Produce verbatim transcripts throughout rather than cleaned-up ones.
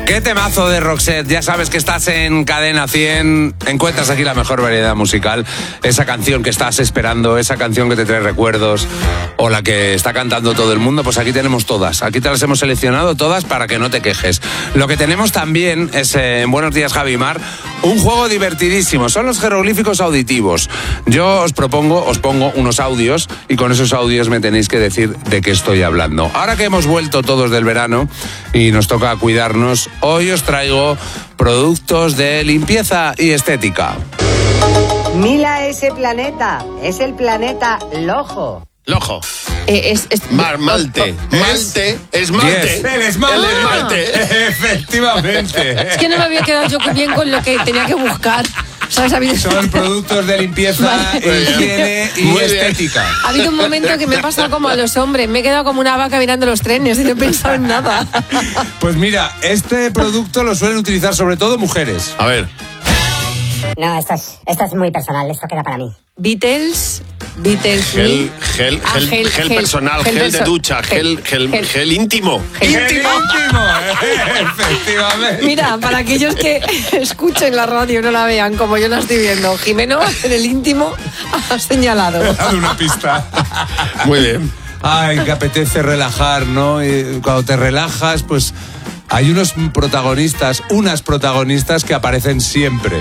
Qué temazo de Roxette. Ya sabes que estás en Cadena cien, encuentras aquí la mejor variedad musical, esa canción que estás esperando, esa canción que te trae recuerdos o la que está cantando todo el mundo, pues aquí tenemos todas, aquí te las hemos seleccionado todas para que no te quejes. Lo que tenemos también es, eh, en Buenos Días Javi Mar, un juego divertidísimo, son los jeroglíficos auditivos. Yo os propongo, os pongo unos audios y con esos audios me tenéis que decir de qué estoy hablando. Ahora que hemos vuelto todos del verano y nos toca cuidarnos, hoy os traigo productos de limpieza y estética. Mira ese planeta, es el planeta Lojo. Lojo. Eh, es, es, Mar, Malte. Malte. Esmalte. Yes. El esmalte. El esmalte. Efectivamente. Es que no me había quedado yo bien con lo que tenía que buscar. ¿Sabes? Ha habido... Son productos de limpieza, Vale. higiene y Muy bien. estética. Ha habido un momento que me he pasado como a los hombres. Me he quedado como una vaca mirando los trenes y no he pensado en nada. Pues mira, este producto lo suelen utilizar sobre todo mujeres. A ver. No, esto es, esto es muy personal, esto queda para mí. Beatles, Beatles. Gel, gel, Ah, gel, gel, gel gel, personal, gel gel de perso- ducha, gel, gel, gel, gel. gel íntimo. Gel. ¡Íntimo! Efectivamente. Mira, para aquellos que escuchen la radio y no la vean como yo la estoy viendo, Jimeno en el íntimo ha señalado. Dame una pista. Muy bien. Ay, que apetece relajar, ¿no? Y cuando te relajas, pues hay unos protagonistas, unas protagonistas que aparecen siempre.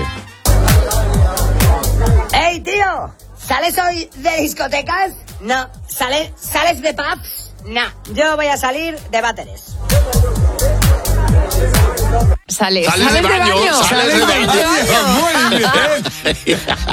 ¡Ey, tío! ¿Sales hoy de discotecas? No. ¿Sale, ¿Sales de pubs? No. Yo voy a salir de váteres. Sale, Sales de baño, sales de baño. Muy bien.